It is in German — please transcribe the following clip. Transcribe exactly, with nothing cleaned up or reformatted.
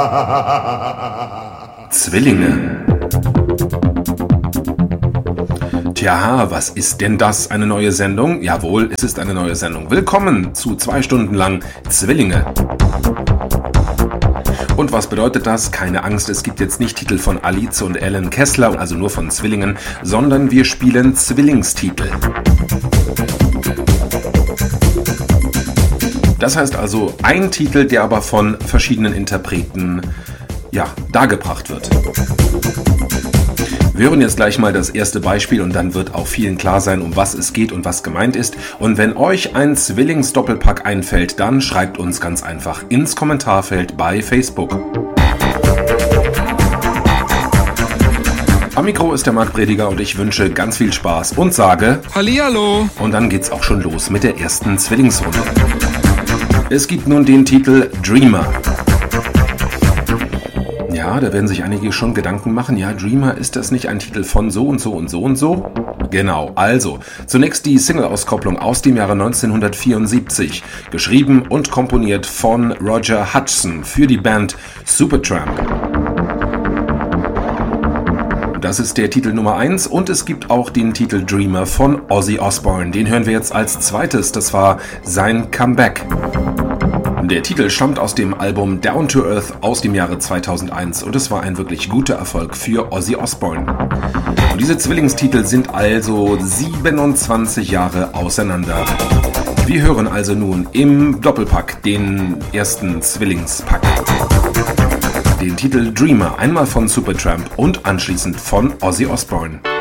Zwillinge. Tja, was ist denn das? Eine neue Sendung? Jawohl, es ist eine neue Sendung. Willkommen zu zwei Stunden lang Zwillinge. Und was bedeutet das? Keine Angst, es gibt jetzt nicht Titel von Alice und Alan Kessler, also nur von Zwillingen, sondern wir spielen Zwillingstitel. Das heißt also ein Titel, der aber von verschiedenen Interpreten ja, dargebracht wird. Wir hören jetzt gleich mal das erste Beispiel und dann wird auch vielen klar sein, um was es geht und was gemeint ist. Und wenn euch ein Zwillingsdoppelpack einfällt, dann schreibt uns ganz einfach ins Kommentarfeld bei Facebook. Am Mikro ist der Marc Prediger und ich wünsche ganz viel Spaß und sage Hallihallo! Und dann geht's auch schon los mit der ersten Zwillingsrunde. Es gibt nun den Titel Dreamer. Ja, da werden sich einige schon Gedanken machen. Ja, Dreamer, ist das nicht ein Titel von so und so und so und so? Genau, also zunächst die Single-Auskopplung aus dem Jahre neunzehnhundertvierundsiebzig, geschrieben und komponiert von Roger Hodgson für die Band Supertramp. Das ist der Titel Nummer eins und es gibt auch den Titel Dreamer von Ozzy Osbourne. Den hören wir jetzt als zweites, das war sein Comeback. Der Titel stammt aus dem Album Down to Earth aus dem Jahre zweitausendeins und es war ein wirklich guter Erfolg für Ozzy Osbourne. Und diese Zwillingstitel sind also siebenundzwanzig Jahre auseinander. Wir hören also nun im Doppelpack den ersten Zwillingspack. Den Titel Dreamer, einmal von Supertramp und anschließend von Ozzy Osbourne.